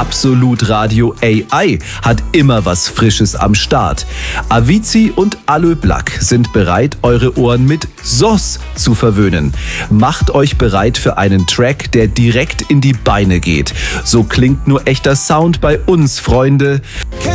Absolut Radio AI hat immer was Frisches am Start. Avicii und Aloe Blacc sind bereit, eure Ohren mit SOS zu verwöhnen. Macht euch bereit für einen Track, der direkt in die Beine geht. So klingt nur echter Sound bei uns, Freunde.